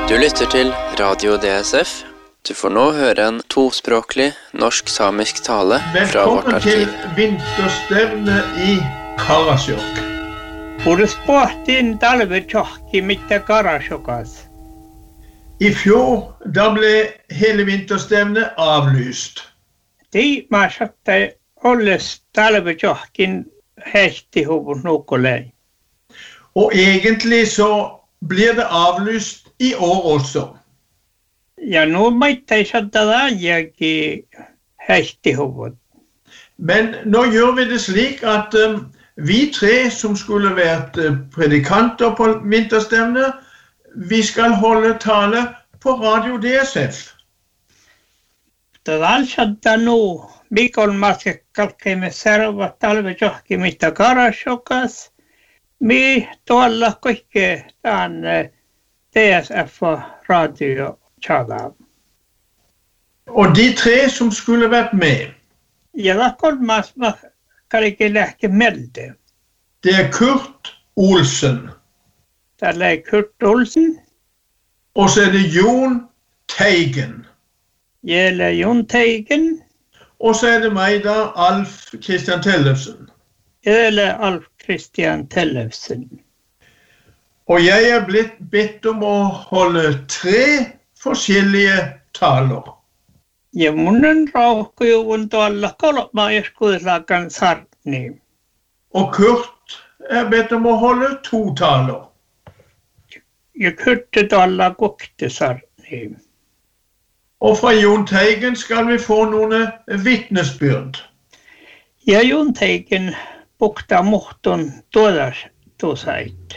Du lytter til Radio DSF. Du får nå høre en tospråklig norsk-samisk tale fra vårt arkiv. Velkommen til vinterstevne i Karasjok. Puhdaspohtiin talvetjohki mitä Karasjokas. I fjor da ble hele vinterstevnet avlyst. Tiima saattaa olles talvetjohkin hehtihuvun nukulei. Og egentlig så blir det avlyst i år også. Ja nu maittai saattaa ajakin hehtihuvut. Men nå gjør vi det slik at vi tre som skulle vært predikanter på vinterstevnet, vi skal holde tale på Radio DSF. Tätä saattaa nu Mikon matkalkeimme seuraava talvetjohki mitä Karasjokas. Mi tuolla kaikki tämän DSF-radio tjada. Og de tre som skulle vært med, Ja da kolmas mä kaikki lähke melde. det Kurt Olsen, Täällä ei Kurt Olsen, og så det Jon Teigen, Jelle Jon Teigen, og så det meg da, Alf Kristian Tellefsen. Jelle Alf Kristian Tellefsen. Og jeg blitt bedt om å holde 3 forskjellige taler. Ja munnen rauhkujuvun tuolla kolma eskuislakan sarni. Og Kurt bedt om å holde 2 taler. Ja Kurtte tuolla kuktesarni. Og fra Jon Teigen skal vi få noen vittnesbyrd. Ja Jon Teigen pukta muhtun tuosait.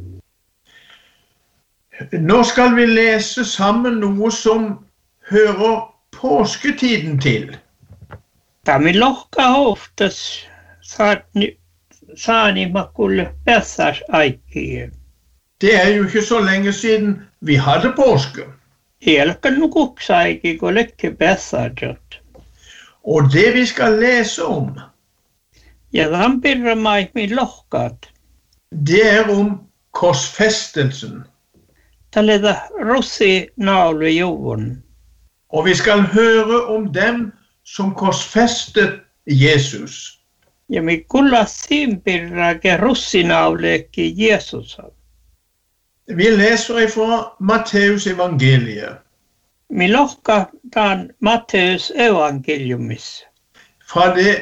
Nå skal vi lese sammen noe som hører påsketiden til. Tämä lohka hoftas saani makulle pessas aikie. Det jo ikke så lenge siden vi hadde påske. Elkan nukuksaiki kun lekke pessajat. Og det vi skal lese om, Ja tämän pirramai min lohkaat. det om korsfestelsen. Tällä russi naulu juvun. Og vi skal høre om dem som korsfestet Jesus. Ja mi kulla simpirrake russi naulekki Jeesusa. Vi leser ifra Matteus evangeliet, Mi lohka tämän Matteus evankeliumis. fra det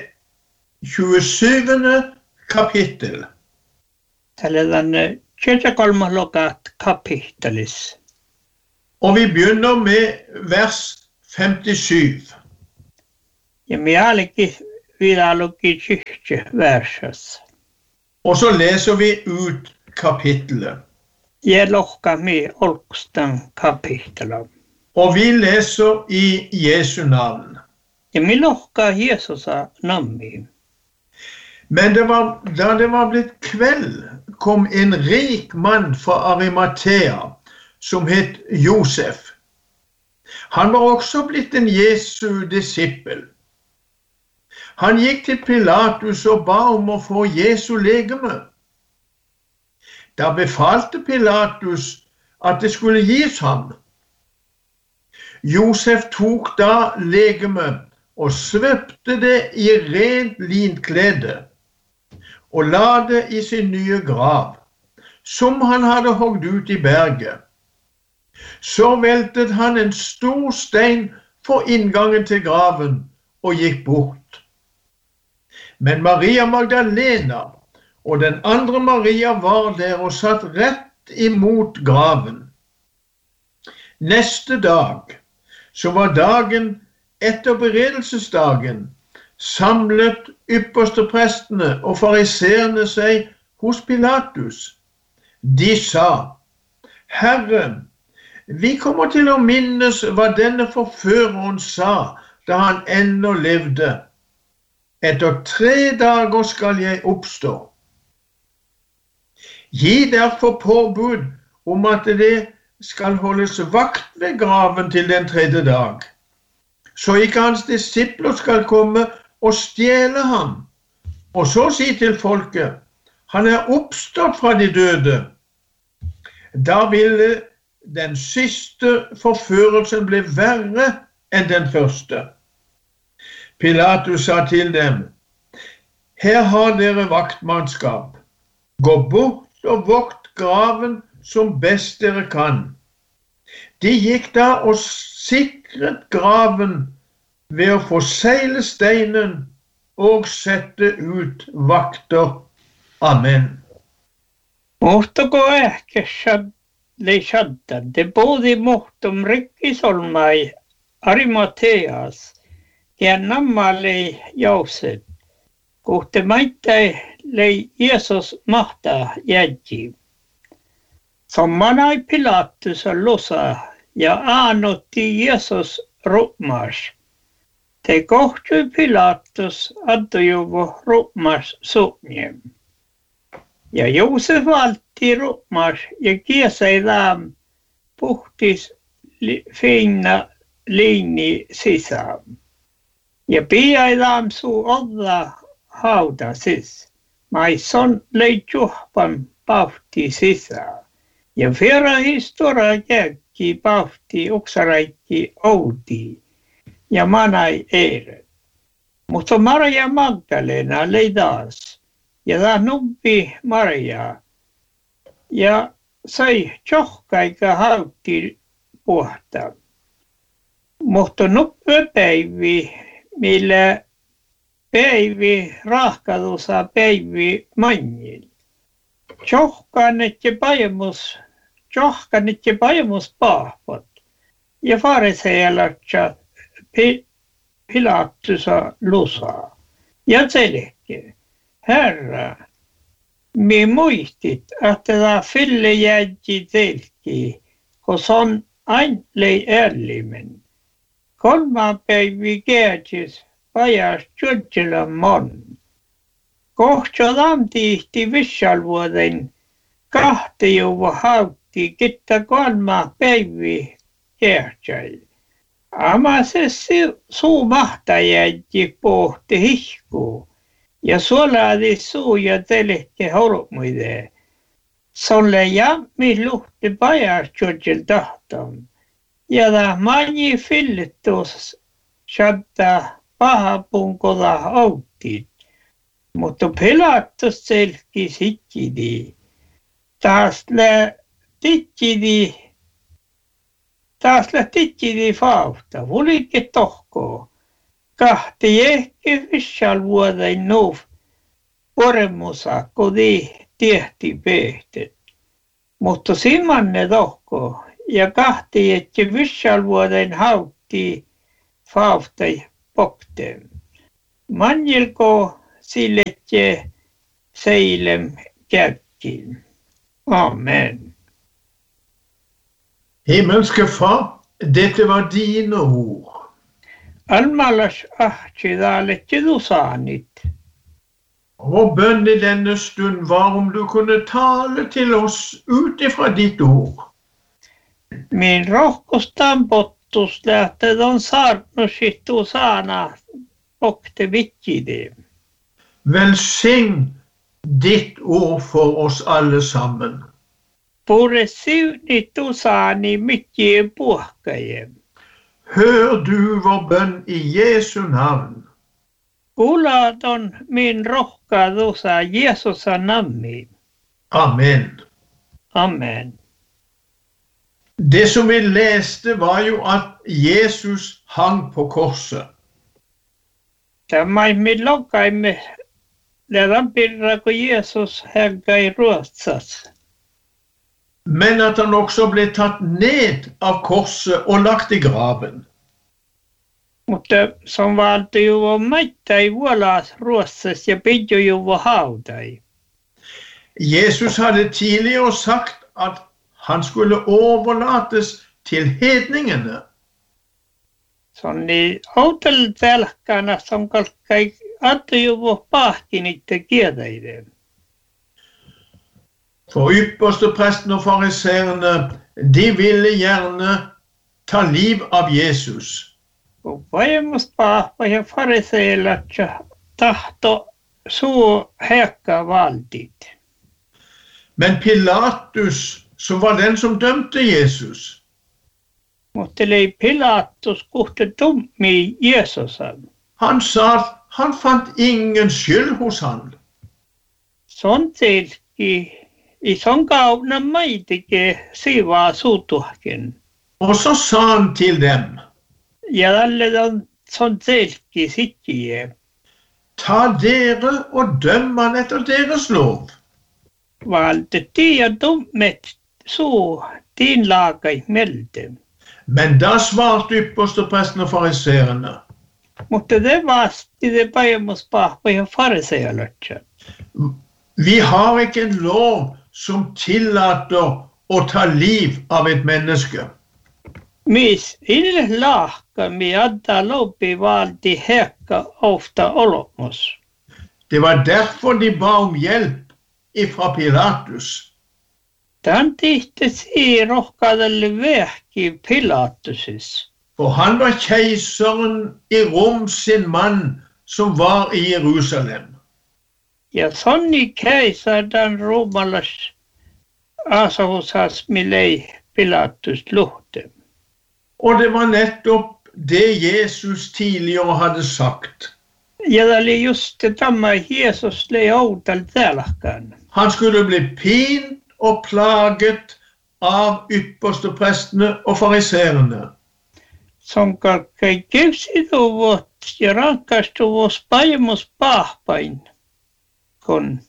27. kapittel. Tällä tänne 23 lokat kapittelis. Og vi begynner med vers 57. Ja mi alki vielä luki syhtje versas. Og så leser vi ut kapittelet. Ja lohka mi olkstan kapittela. Og vi leser i Jesu navn. Ja mi lohka Jeesusa nammi. Men da det var blitt kveld, kom en rik mann fra Arimathea, som het Josef. Han var også blitt en Jesu disippel. Han gikk til Pilatus og ba om å få Jesu legeme. Da befalte Pilatus at det skulle gis ham. Josef tok da legeme og svøpte det i rent linklede og la det i sin nye grav, som han hadde hogd ut i berget. Så veltet han en stor stein for inngangen til graven og gikk bort. Men Maria Magdalena og den andre Maria var der og satt rett imot graven. Neste dag, så var dagen etter beredelsesdagen, samlet yppersteprestene og fariseerne seg hos Pilatus. De sa, Herre, vi kommer til å minnes hva denne forføreren sa da han ennå levde. Etter 3 dager skal jeg oppstå. Gi derfor påbud om at det skal holdes vakt ved graven til den 3. dag, så ikke hans disipler skal komme og stjele ham, og så si til folket, han oppstått fra de døde. Da ville den siste forførelsen ble verre enn den første. Pilatus sa til dem, her har dere vaktmannskap. Gå bort og vokt graven som best dere kan. De gikk da og sikret graven ved å forsegle steinen og sette ut vakter. Amen. Muhtako ehkä shaddan, det både muhtum rikkisolmai Arimateas ja nammalei jauset, kohte maittai lei Jeesus mahta jädji. Sommanai Pilatus lusa ja aanutti Jeesus ru'mas. Te kohtui Pilatus addujuvu ru'mas su'njem. Ja Joosef valti ru'mas ja kiesai daam puhtis fina liini sisään. Ja piai daam suu olla hauda sis. Maison lei juhpan pahti sisään. Ja vera histora jäkki pahti uksaraikki outi. Ja manai eiret. Mutta Maria Magdalena lei taas. Ja tämä nuppi Maria. Ja sai johkaika hautti puhta. Mutta nuppipäivi, millä päivi rahkadusa päivi manjil. Johkanet ja pajemus pahvat. Ja fariseelatsa Pilatusa lusaa. Ja selkeä. Herra, me muistit, että tämä fylle jädji telki, kun on ainlei ärlimen. 3 päivi käätsis pajas tjodjela mon. Kohtsadan tihti vissalvuoden 2 juva hautti, kitta 3 päivi käätsai. Ama se suu mahtajädji pohti hihkuu. Ja suolaadi suu ja telehke hormuide. Solle jammi luhti pajas tjodjel tahtam. Ja ta mani fillittus shadda pahapunkoda auttit. Mutta Pilatus selki sikkidi. Taas lähtikkidi faavta. Vulikin tohkoo. 2 vissalvuoden nuuf poremusakko tehti pehtet. Mutta simanne tohko ja 2 vissalvuoden hautti faavtai pokten. Manjelko silletje seilem kärkin. Amen. Himmelske Far, dette var dine ord. Almalas ahtsidaletje du saanit. Og bønn i denne stund var om du kunne tale til oss utifra ditt ord. Min rohkostaan pottus lähtee on saarnusittu saana pokte vittide. Velsign ditt ord for oss alle sammen. Pure siunittu saani mittie puhkaje. Hør du vår bønn i Jesu navn. Kuuladon min rohkaadusa Jeesusa nammi. Amen. Amen. Det som vi leste var jo at Jesus hang på korset. Tämä me lokaimme lähdän pirra, kun Jeesus häggai ruotsas. Men at han også ble tatt ned av korset og lagt i graven. Mutta som valti juvo maittai vuolas ruotsas ja pidjo juvo haudai. Jesus hadde tidligere sagt at han skulle overlates til hedningene. Sonni outeltelkana som kalkkai adjuvo pahkinitte kiedeide. For ypperstepresten og fariseerne, de ville gjerne ta liv av Jesus. Kun vaimust pahpa ja fariseelatsa tahto suu hekka valtit. Men Pilatus som var den som dømte Jesus. Mutta lei Pilatus kohta dömi Jesusen. Han sa at han fant ingen skyld hos han. Sån selki i sån kauna maitike siivaa suutuhakin. Og så sa han til dem, Ja tälle on sån selki sittie. ta dere og døm han etter deres lov. Valde tia dummet så din lagai melde. Men da svarte ypperstepresten og fariserene, Mutta det vasti det päivämuspahpa ja farisealötsä. vi har ikke en lov som tillater å ta liv av et menneske. Mis ille lahka mi adda lopi valti hekka ofta olomos. Det var derfor de ba om hjelp ifra Pilatus. Tän tihti sii rohkaadelle vehki Pilatusis. For han var keiseren i Rom sin mann som var i Jerusalem. Ja sonni keisardan romalas asahusas milei Pilatus luhte. Og det var nettopp det Jesus tidligere hadde sagt. Ja det oli just tämä Jeesus lei outal täälläkään. Han skulle bli pint og plaget av yppersteprestene og fariserene. Sonka kai kevsiduvot ja rankastuvos päivämus pahpain. Kun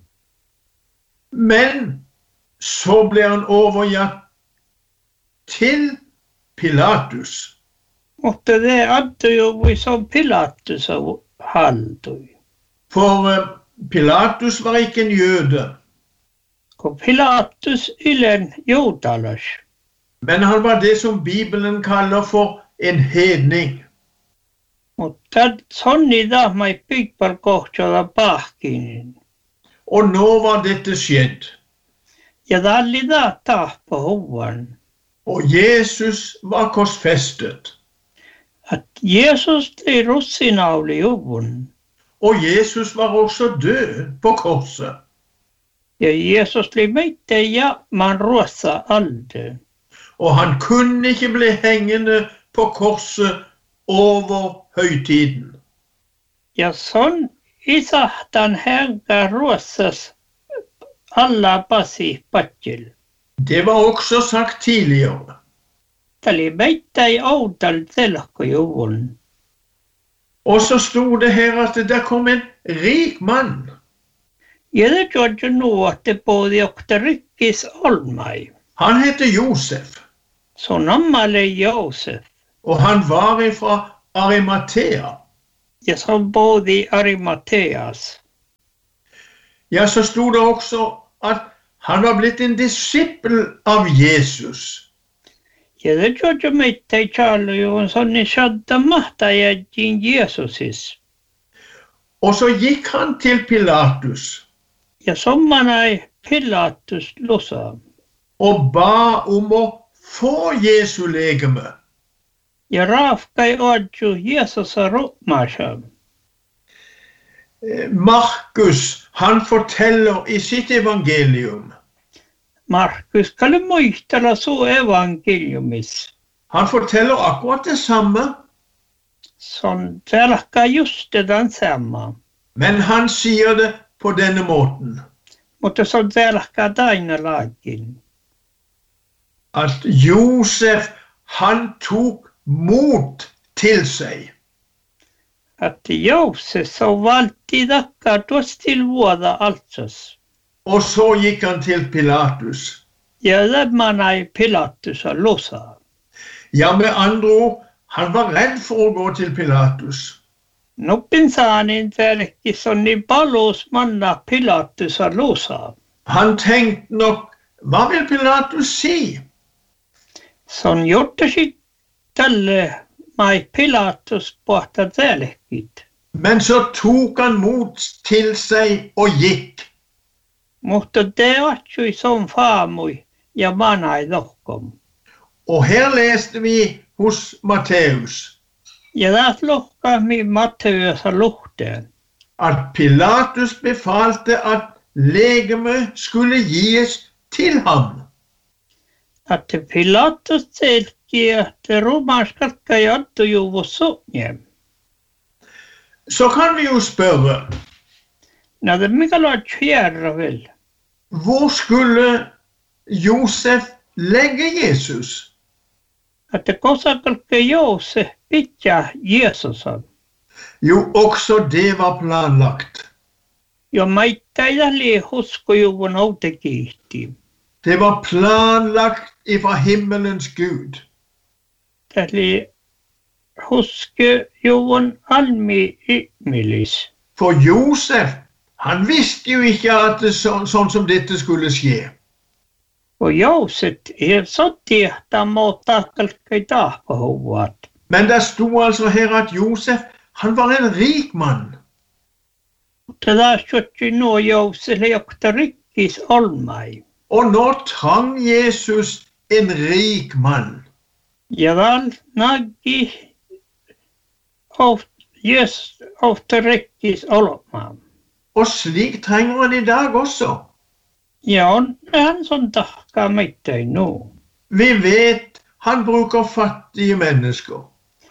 Men så ble han overgitt til Pilatus. Mutta det antoi jo som Pilatus haldui. For Pilatus var ikke en jøde, Kun Pilatus ylen juutalas. men han var det som Bibelen kaller for en hedning. Mutta sonni tahmai piikpar kohtjala pahkinin. Og nå var dette skjedd. Ja talli tahpa huvan. Og Jesus var korsfestet. At Jeesus tuli russinauli juvun. Og Jesus var også død på korset. Ja Jeesus tuli meitte ja man ruossa alde. Og han kunne ikke bli hengende på korset over høytiden. Ja son isahtan henka ruossas alla pasi patjil. Det var også sagt tidligere. Tali meitte ei outal telkko juvun. Og så sto det her at der kom en rik mann. Ja det gjorde nu att det både åkte ryckis olmai. Han hette Josef, Så namale Josef. og han var fra Arimathea. Ja som bodde i Arimatheas. Ja, så sto det også at han var blitt en disippel av Jesus. Ja det gjorde meitte ei tjallu jo on sonni shadda mahtajajin Jesusis. Og så gikk han til Pilatus Ja sommanai Pilatus lusa. og ba om å få Jesu legeme. Ja raafkai odju Jesusa ruhmasha. Markus, han forteller i sitt evangelium. Markus kalle muistella su evankeliumis. Han forteller akkurat det samme, Som telkka just den samma. men han sier det på denne måten. Mutta som telkka daina lagin. At Josef, han tok mot til seg. Att Josef så valti dakka tuossa til vuoda altsas. Og så gikk han til Pilatus. Ja lämmanai Pilatusa lusa. Ja, med andre ord, han var redd for å gå til Pilatus. Nuppin saanin telkki sonni palus manna Pilatusa lusa. Han tenkte nok, hva vil Pilatus si? Son jottasi tälle mai Pilatus pohta telkit. Men så tok han mot til seg og gikk. Mutta det otsui som faamui ja manai lohkom. Og her leste vi hos Matteus Ja täät lohkami Matteusa luhteen. at Pilatus befalte at legeme skulle gis til ham. Att Pilatus säger att romarska hjälpte ju var sången. Så kan vi jo spørre, När det mycket låt kjære vel. hvor skulle Josef legge Jesus? Att det kostar Josef pitää Jeesusan. Jo, også det var planlagt. Ja maittaa jäljeen husko juvun autekiihtiin. Det var planlagt ifra himmelens Gud. Eli huske juvun almi ihmelis. For Josef, han visste jo ikke at det sånn som dette skulle skje. Och Josef är så tehtä muuta kalkai tahpahuvat. Men det sto altså her at Josef, han var en rik mann. Tätä syötti nuo Josefille jokta rikkis olmai. Og nå trang Jesus en rik mann. Ja val naggi ofta rikkis olmaa. Og slik trenger han i dag også. Ja on hän son tahkaa mittai nu. Vi vet han bruker fattige mennesker.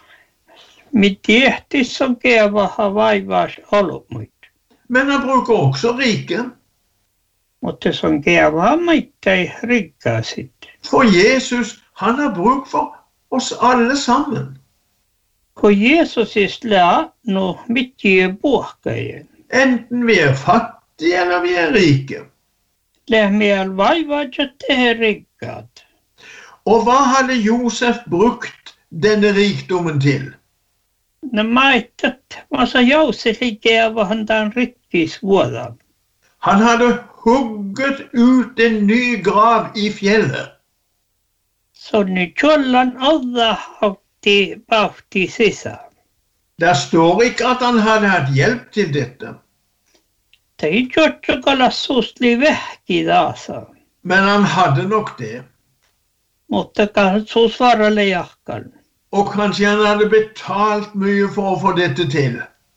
Mi tiehtis on kevaha vaivas olmuit. Men han bruker også rike. Mutta se on kevaha mittai rikkaa sitten. For Jesus, han har bruk for oss alle sammen. Kun Jeesus lää no mittie puhkajen. Enten vi er fattige eller vi er rike. Lää miel vaivas ja tehdä rikkaat. Og hva hadde Josef brukt denne rikdommen til? No maittat vasa Josefin kevahan tämän rikkis vuodan. Han hadde hugget ut en ny grav i fjellet. Så nyt jollan olla hautti pauhti sisään. Der står ikke at han hadde hatt hjelp til dette. Tei jotsokalla suusli vähki taasa. Men han hadde nok det. Mutta suus varalle jahkan. Og kanskje han hadde betalt mye for å få dette til.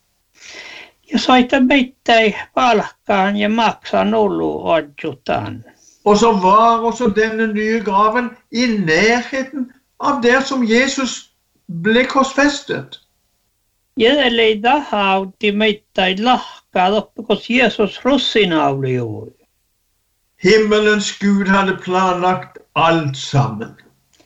Ja saita mittai palkkaan ja maksaa nullu adjutaan. Og så var også denne nye graven i nærheten av der som Jesus ble korsfestet. Ja ellei tahautti mittai lahkaa loppukos Jeesus russinauli juuri. Himmelens Gud hadde planlagt alt sammen.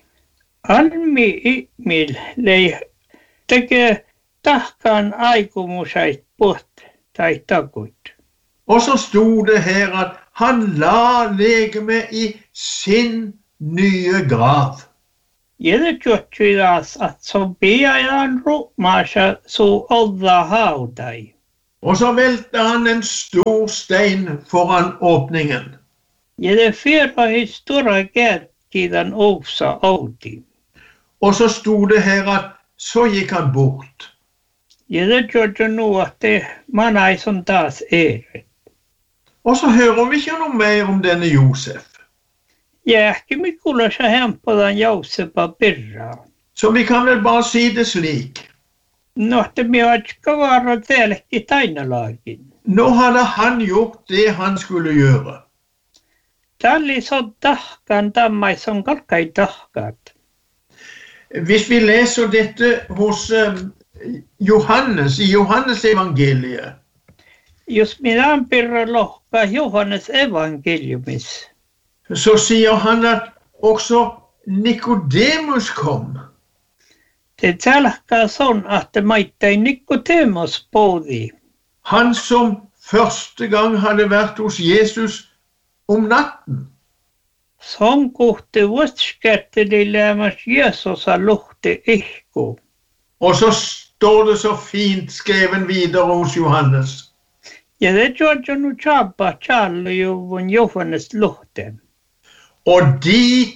Almi ihmil lei tekee tahkaan aikumusait puht tai takuit. Og så sto det her at han la legemet i sin nye grav. Ja det juotsui taas, att som piajan rumaasa suu olla haudai. Og så velte han en stor stein foran åpningen. Ja det fyrahi stora kärkidan ousa outi. Og så sto det her at så gikk han bort. Ja det juotsui nu, att det manai som taas eret. Og så hører vi ikke noe mer om denne Josef. Ja ehkä mi kuulossa hempodan Josepa pirraa. Så vi kan vel bare si det slik. No, että mi otska varo teillekin tainalaakin. Nå hadde han gjort det han skulle gjøre. Talli så tahkan tammai som kalkai tahkat. Hvis vi leser dette hos Johannes, i Johannes evangeliet, Jos minä pirra lohkaa Johannes evankeliumis. så sier han at også Nikodemus kom. Det tälkkaa son, että maittai Nikodemus poodi. Han som første gang hadde vært hos Jesus om natten. Son kohti vuotskätteli lämmäs Jeesusa luhti ihku. Og så står det så fint skrevet videre hos Johannes. Ja det juotsui nu tjabba tjallujuvun Johannes luhten. Og de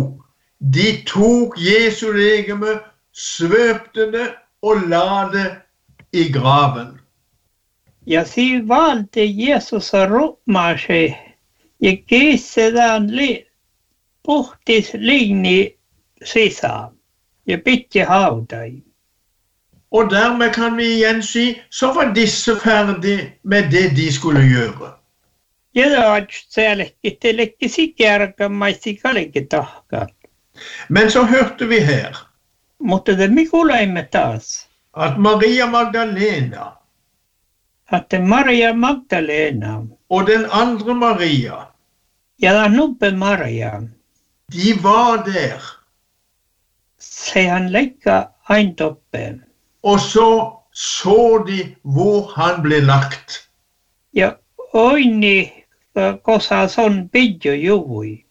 tok Jesu legeme, svøpte det og la det i graven. Ja siinä valti Jeesus rumaasi ja kiissedään puhtis liini sisään ja pitti haudai. Og dermed kan vi igjen si, så var disse ferdig med det de skulle gjøre. Ja selekki sikerkan maistikallekin tahkat. Men så hørte vi her Mutta det me kuulemme taas, at Maria Magdalena että Maria Magdalena og den andre Maria, ja nubbe Maria, de var der, se han leikka aintoppe. og så de hvor han ble lagt. Ja oini kosa son pidjo juvui.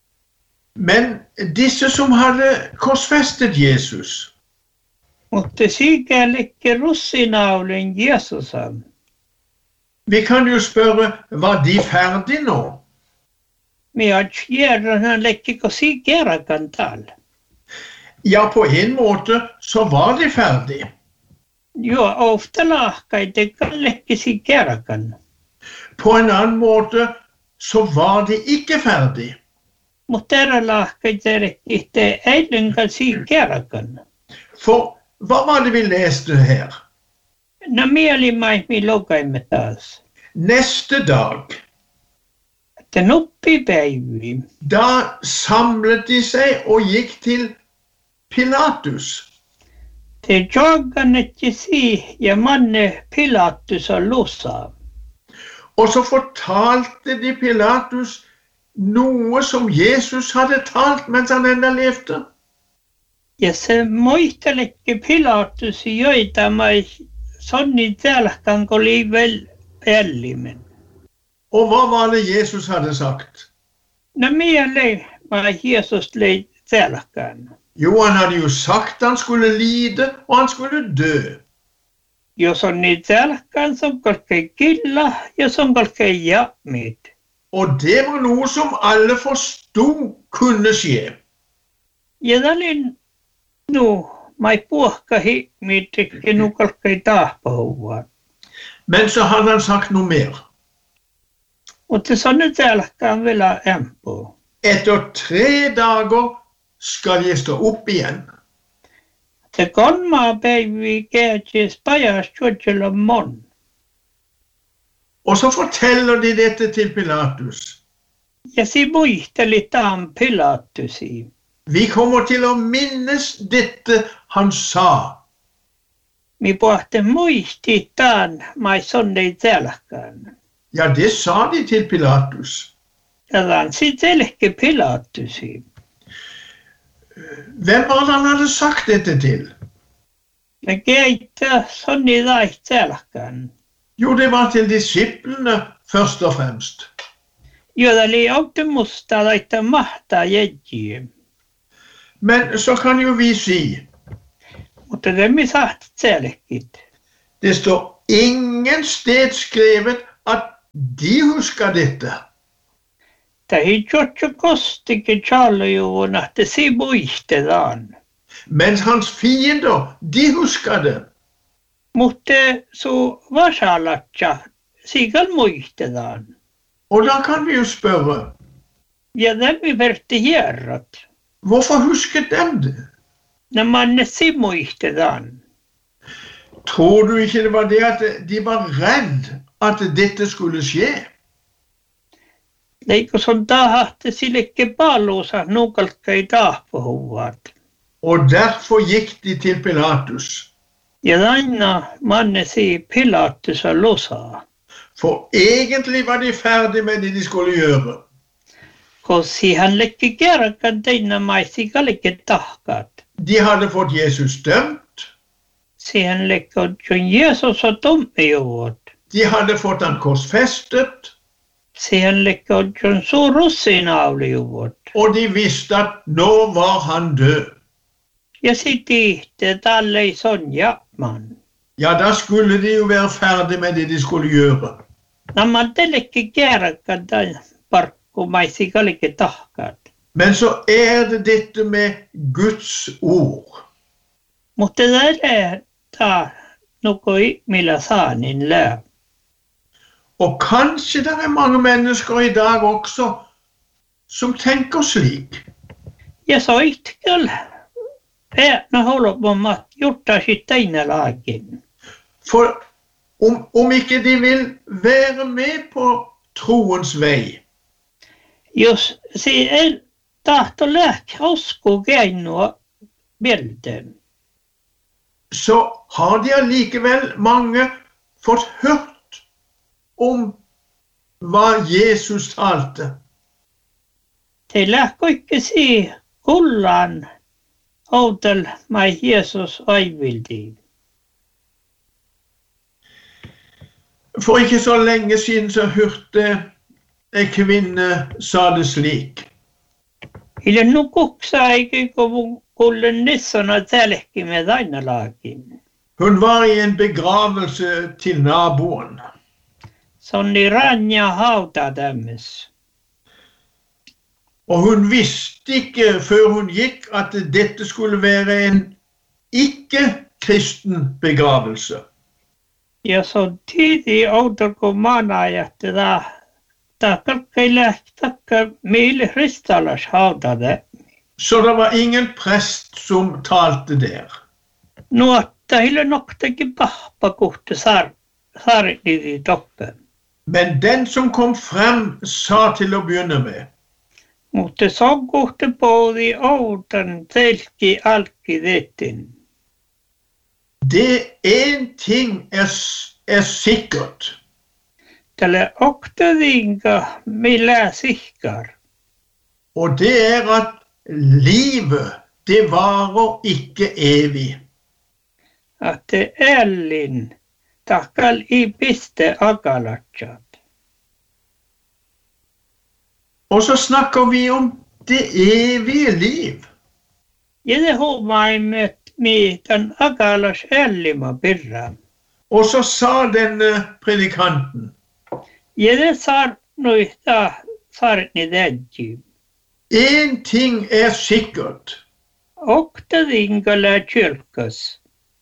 Men disse som hadde korsfestet Jesus, Mutta sikälikin russinaulen Jeesusan. vi kan jo spørre, var de ferdig nå? Minä tiedän, hän lekkiko sikerakan täällä. Ja, på en måte så var de ferdig. Joo, ofta lahkaitekan lekki sikerakan. På en annen måte så var de ikke ferdig. Mutta täällä lahkaiterekki te eilenkan sikerakan. For hva var det vi leste her? No mielimais mi lukaimme taas. Neste dag, Että nuppipäivi. da samlet de seg og gikk til Pilatus. Te jogannetti si ja manne Pilatus on lussa. Og så fortalte de Pilatus noe som Jesus hadde talt mens han enda levde. Ja se muistelekki Pilatus joita mai sonni tälkan kun oli vällimen. Og hva var det Jesus hadde sagt? No miele mai Jesus lei tälkan. Jo, han hadde jo sagt han skulle lide, og han skulle dø. Jos on niin tälkan, som kolkei killa ja som kolkei jamit. Og det var noe som alle forstod kunne skje. Ja tälin nu mai puhka himit ja nu kolkei tahpahuva. Men så hadde han sagt noe mer. Mutta sonni tälkan vielä ämpuu. Etter 3 dager skal jeg stå opp igjen. Se 3 päivää käytis pajas tuotsella mon. Og så forteller de dette til Pilatus. Ja si muisteli taan Pilatusi. Vi kommer til å minnes dette han sa. Mi pohti muisti taan mai sonnei tälkan. Ja, det sa de til Pilatus. Ja taan sitelekki Pilatusi. Hvem var det han hadde sagt dette til? Ne keitä sonni tai tälkan. Jo, det var til disiplene først og fremst. Joita oli autti musta laittaa mahtaa jäjiä. Men så kan jo vi si, Mutta det mi saat tälkit. det står ingen sted skrevet at de husker dette. Tai tjotjo kostikin chalujuvun, että si muistetaan. Mens hans fiender, de husker det. Mutta su vasalatja, sikal muistetaan. Og da kan vi jo spørre, Ja nämmi verti hierrat. hvorfor husket de det? När man si muistetaan. Tror du ikke det var det at de var redd at dette skulle skje? Leikko sun tahahti sillekke paluusa nukalkkai tahpuhuvat. Og derfor gikk de til Pilatus. Ja aina manne si Pilatusa lusaa. For egentlig var de ferdig med det de skulle gjøre. Kosi hän lekki kerran teina maisi kalike tahkat. De hadde fått Jesus dømt. Siihen lekki on Jeesus on tummijuvut. De hadde fått han korsfestet. Siihen lekki on suur russinaulijuvut. Og de visste at nå var han død. Ja sitten tälle ei son jaman. Ja, da skulle de jo være ferdig med det de skulle gjøre. Nämä telekki kerran tämän parkku maisi kalike tahkat. Men så er det dette med Guds ord. Mutta tämä nukoi millä saanin lää. Og kanskje det er mange mennesker i dag også som tenker slik. Ja soitkel. Mä haluan juttaa sitten laakin. For om ikke de vil være med på troens vei. Jos se tahto lähti usko keinoa bilden. Så har de allikevel mange fått hørt om hva Jesus talte. De lähti ikke se kullan outel mai Jesus aivildi. For ikke så lenge siden så hørte en kvinne sa det slik. Ile nukuksa ikke kullen nissona tälkki med aina laakin. Hun var i en begravelse til naboen. Sonni ranja hauta tämmös. Og hun visste ikke før hun gikk at dette skulle være en ikke-kristen begravelse. Ja så tiidi outokumana ja ta kaikki lähtakka meille ristalas hautade. Så det var ingen prest som talte der. Nuotta hille noktakin pahpa kohta sarnidi toppen. Men den som kom frem sa til å begynne med. Mutta så kohta poodi outan telki alki detin. Det en ting er sikkert. Tälle oktadinga millä sikkar. Og det er at livet, det varer ikke evig. Att det ellin takal I piste akalatsat. Og så snakker vi om det evige liv. Ja det huomaimme den akalas ellima pirra. Og så sa denne predikanten. Ja det sarnuita sarni dedji. En ting er sikkert. Oktadinga lä kyrkas.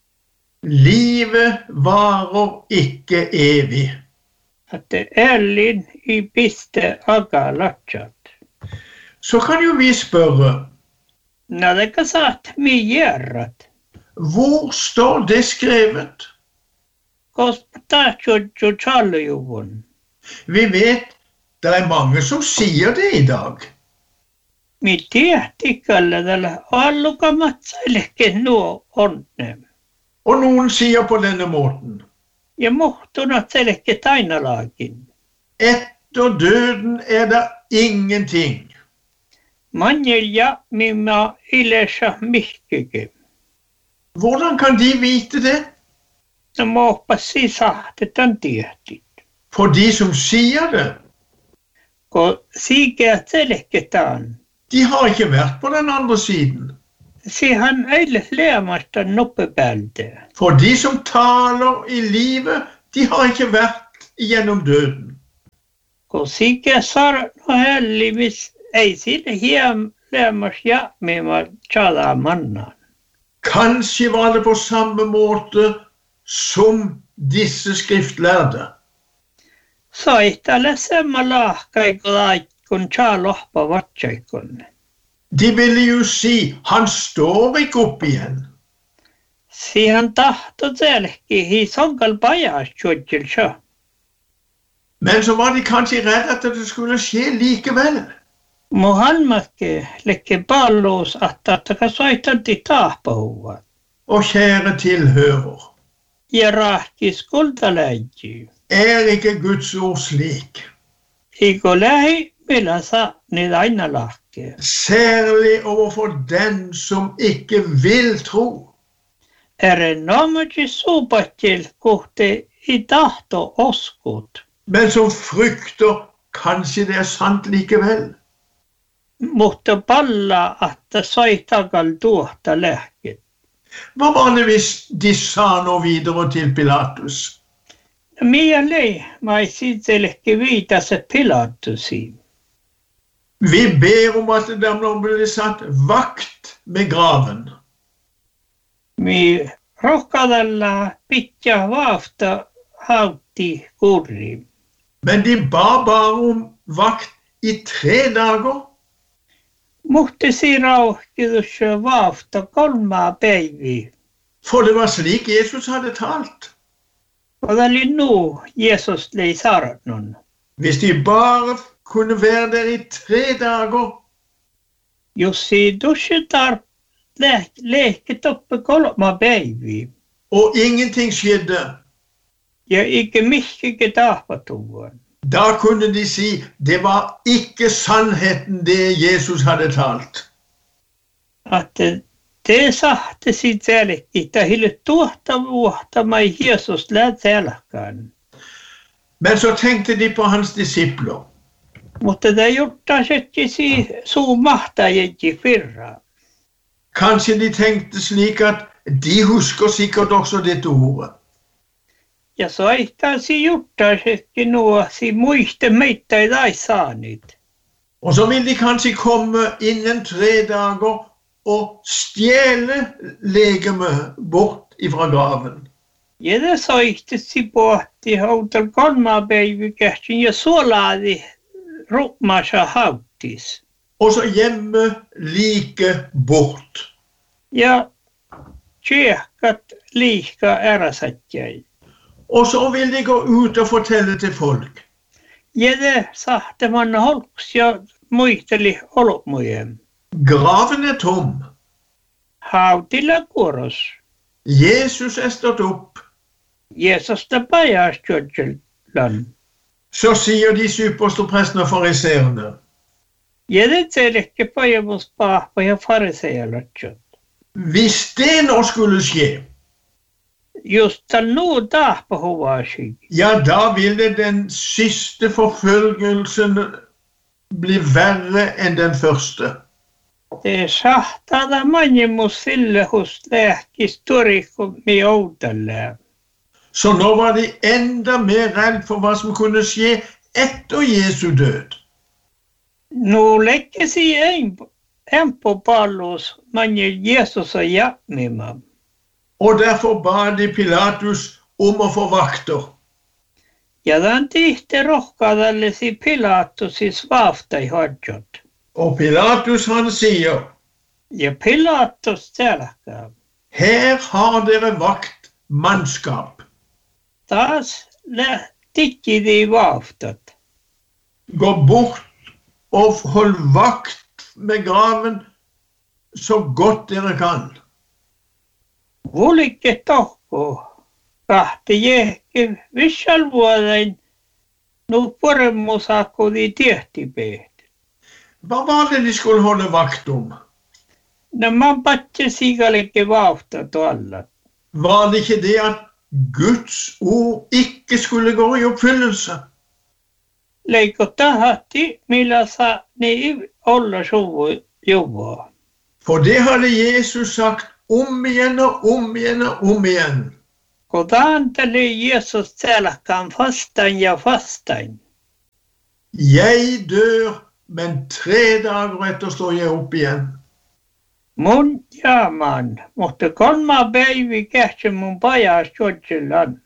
Livet varer ikke evig. Att det ellin I piste akalatsat. Så kan jo vi spørre. Nadeka saat mi järrat. Hvor står det skrevet? Koska taatjodjo chalujuvun. Vi vet, det er mange som sier det I dag. Mi tiehtikalla tällä allukamatsaillekin nuo onne. Og noen sier på denne måten. Ja muhtunat selke tainalaakin. Etter døden er det ingenting. Manjelja mimma ilesha mihkike. Hvordan kan de vite det? No muoppasi sahtetan tiehtit. For de som sier det, Ko siikeat selketaan. de har ikke vært på den andre siden. Sihan eile leamasta noppepälte. For de som taler I livet, de har ikke vært gjennom døden. Ko siike sar no hellimis ei sille hiem leamas ja mimma tjada mannan. Kanskje var det på samme måte som disse skriftlærde. Soitale semma lahkaikon kun tjalohpa vatsaikon. De ville jo si, han står ikke opp igjen. Siihen tahto selki hi sonkal pajas tjodjilsja. Men så var de kanskje redde at det skulle skje likevel. Muhammadke lekke pallus attaka soitanti tahpahuva. Og kjære tilhører, Ja rahki skultaläji. er ikke Guds ord slik? Iko lähi millä sa nid aina lahke. Særlig overfor den som ikke vil tro. Erinomaisesti suupattil kohte I tahto oskut. Men som frykter kanskje det er sant likevel. Mutta palla että soitakal tuota lähket. Hva var det hvis de sa nå videre til Pilatus? Mieli mai sitselekki viitase Pilatusi. Vi ber om at det nå blir satt vakt med graven. Mi rohkadalla pitja vaafta hautti kurri. Men de ba bare om vakt I 3 dager. Muhti si rauhkidusja vaafta 3 päiviä. For det var slik Jesus hadde talt. Odali nu Jesus lei sarnon. Hvis de bare kunne være der i 3 dager. Jussi dusjetar leket oppe kolma baby. Og ingenting skjedde. Ja ikke mykje tapatuan. Da kunne de si, det var ikke sannheten det Jesus hadde talt. Att det sahte sit selekki, että hille tuotta vuotta mai Jesus lät selkään. Men så tenkte de på hans disipler. Mutta det gjorta setki suu mahtajegi firra. Kanskje de tenkte slik at de husker sikkert også dette ordet. Ja soittaa gjorta setki nuo muiste meitä ei saanit. Og så vil de kanskje komme innen 3 dager og stjele legemet bort ifra graven. Ja det soitti pohti houtal 3 päivä kähtin ja suolaadi rummasa hauttis. Og så gjemme like bort. Ja tjekkat liika äräsätjäi. Og så vil de gå ut og fortelle til folk. Ja det sahte man holks ja muisteli olmujen. Graven tom. Hautilla kuoros. Jesus stått opp. Jesus det pajas tjodjelan. Så sier de superstoprestene og fariseerne. Ja det selekki pajamus paappa ja farisejalatjot. Hvis det nå skulle skje, Just nu tahpa huvasig. ja da ville den siste forfølgelsen bli verre enn den første. Det sahtada manjemus sille hos lääkistorikko mi oudalle. Så nå var de enda mer redd for hva som kunne skje etter Jesu død. Nu lekkesi en på pallus manje Jesus og jatnima. Og derfor ba de Pilatus om å få vakter. Ja dan tihti rohkadallesi Pilatusi svaftai hodjot. Og Pilatus han sier, Ja Pilatus selkää. her har dere vaktmannskap. Taas tikki de vaftat. Gå bort og hold vakt med graven så godt dere kan. Vulikke tohko. Kahti jehki vissalvuodain nu poremmusakko de tiehtipeet. Hva var det de skulle holde vakt om? No man patsi sigalekke vaftat alla. Var det ikke det at Guds ord ikke skulle gå i oppfyllelse? Leikko tahatti millä saa ne olla suvu juvaa. For det hadde Jesus sagt om igjen og om igjen og om igjen. Kun anteli Jesus selkään fastan ja fastan. Jeg dør, men 3 dager etter står jeg opp igjen. Mun jaaman, mutta 3 päivä kähtsä mun pajas tjodjelan.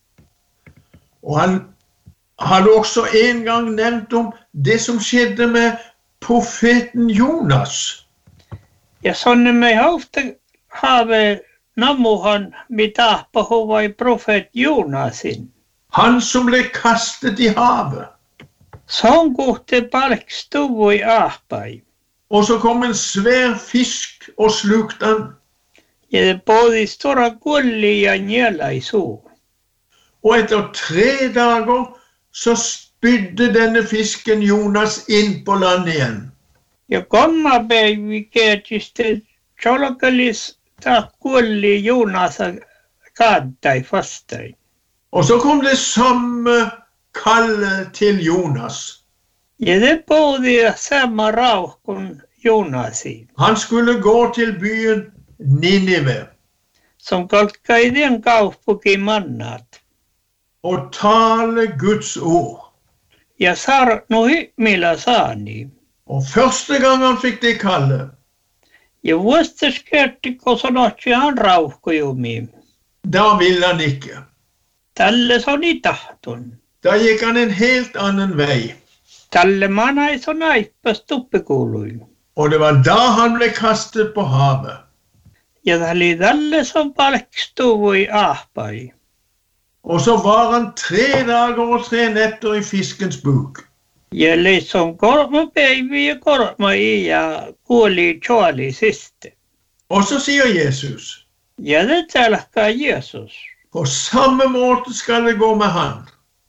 Og han hadde også en gang nevnt om det som skjedde med profeten Jonas. Ja sonne me hausta haave namuhan mitä puhuvai profeet Jonasin. Han som ble kastet i havet. Son kohte palkstuvui ahpai. Og så kom en svær fisk og slukte han. Ja det både stora kulli ja njela i suu. Og etter 3 dager så spydde denne fisken Jonas inn på land igjen. Ja 3 päivä kätsiste cholkalis ta kulli Jonasa kaattai fastai. Og så kom det samme kallet til Jonas. Ja det både samma rauh kuin Jonasi. Han skulle gå til byen Ninive Som kalkkai den kaupuki mannat. og tale Guds ord. Ja sarnuhi millä saani. Og første gang han fikk det kallet, Ja vuostas kertiko sanotsi han rauhkojumi. da ville han ikke. Tälle soni tahtun. Da gikk han en helt annen vei. Tälle manai son aippas tuppikuului. Og det var da han ble kastet på havet. Ja tälle son palkstuvui ahpai. Og så var han 3 dager og 3 netter i fiskens buk. Ja liksom 3 päiviä ja 3 ja kuoli Charlie siste. Og så sier Jesus, Ja det alkaa Jeesus. på samme måte skal det gå med han.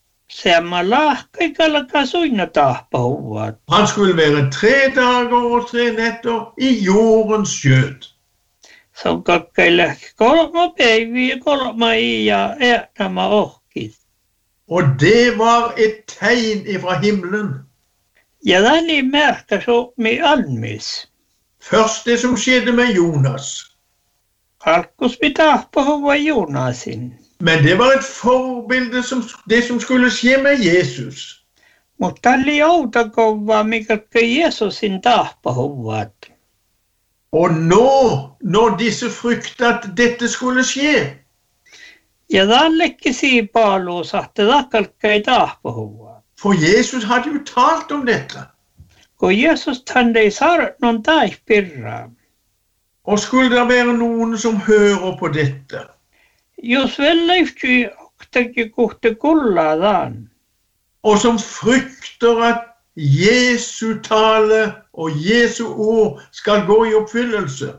Samalla kaikalla suinna tahpahuvat. Han skulle være 3 dager og 3 netter i jordens skjøt. Så kakkailla 3 päiviä ja 3 ja äänämä ohkis. Og det var et tegn ifra himmelen. Ja tänni märkä suomi almis. Først det som skjedde med Jonas. Alkus pitää puhua Jonasin. Men det var et forbilde det som skulle skje med Jesus. Mutta oli outakova, mikä Jeesusin tahpahuvat. Og nå, når disse fryktet at dette skulle skje, Ja tällekin siipaluus, että takkalkei tahpahuvat. for Jesus hadde jo talt om dette. Kun Jeesus ei saarnon taihpirraa. Og skulle det være noen som hører på dette, Jos vielä yhtyy oktakin kohta kulladaan. og som frykter at Jesu tale og Jesu ord skal gå i oppfyllelse,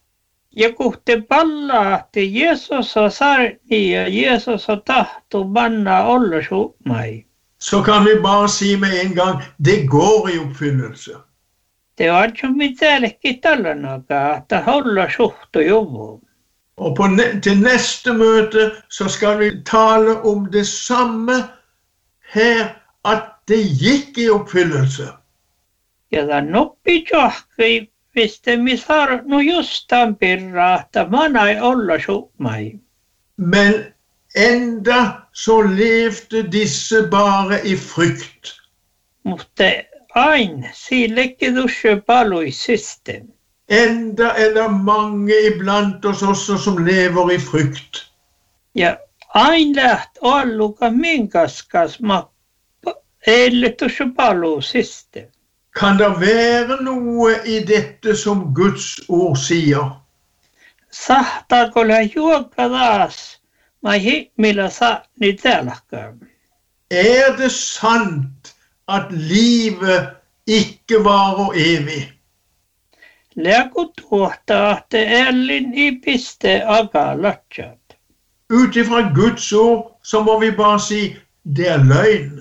Ja kohta pallaa, että Jeesus on saarni ja Jeesus on tahto manna olla suutmai. så kan vi bare si med en gang, det går i oppfyllelse. Det on jo mitäänkin tällanakaan, että olla suhto juvu. Og til neste møte så skal vi tale om det samme her, at det gikk i oppfyllelse. Ja tämän noppi johki, mistä me saarnu jostain pirraa, että mana ei olla suutmai. Men enda så levde disse bare i frykt. Mutta aina sillekin tuossa palui system. Enda er det mange iblant oss også som lever i frykt. Ja aina läht olluka minkaskas ei tuossa paluu system. Kan det være noe i dette som Guds ord sier? Sahtaako lä juokka taas, millä saa niitä tälläkään. Er det sant at livet ikke varer evig? Läku tuottaa, että ellin i piste agalatjat. Ut ifra Guds ord så må vi bare si, det er løgn.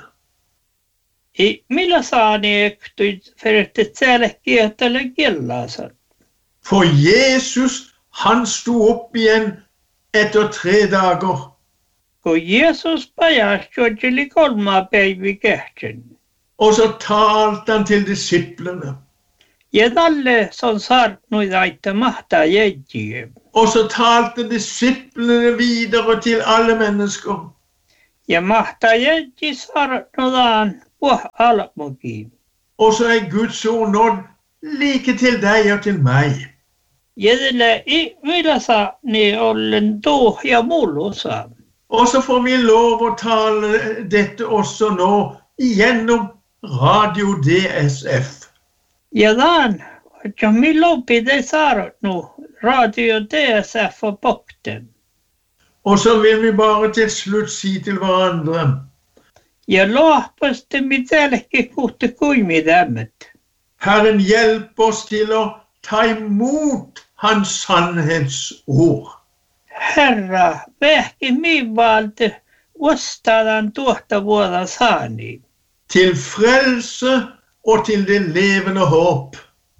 I millä saa ni ektyt fertet selkeätälle kellasat. For Jesus, han sto opp igjen etter 3 dager. Kun Jeesus pajas juotseli 3 päivää kähtsen. Og så talte han til disiplene. Ja tälle son saartnuita, että mahtaa jäjiä. Og så talte disiplene videre til alle mennesker. Ja mahtaa jäji saartnutaan puh almukin. Og så er Guds ord nådd like til deg og til meg. Ja tällä i millä saa ni ollen tuh ja mullusa. Og så får vi lov å tale dette også nå gjennom Radio DSF. Ja tämän, että milloin pitää saada radio DSF og bokten. Og så vil vi bare til slutt si til hverandre, Ja lohpasti mitällekin kohta kuimitämmet. Herren hjelp oss til å ta imot hans sannhetsord. Herra, vähki min valti ostadan tuosta vuoda saani. Til frelse og til det levende håp.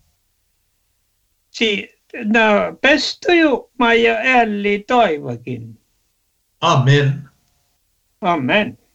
Pesto Jukma ja Elli toivokin. Amen. Amen.